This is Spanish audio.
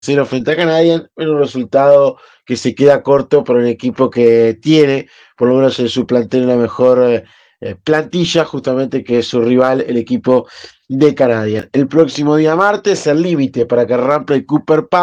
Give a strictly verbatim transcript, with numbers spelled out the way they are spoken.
cero frente a Canadian, en un resultado que se queda corto por un equipo que tiene, por lo menos en su plantel, una mejor eh, eh, plantilla, justamente que es su rival, el equipo de Canadian. El próximo día martes, el límite para que Rampla y Cooper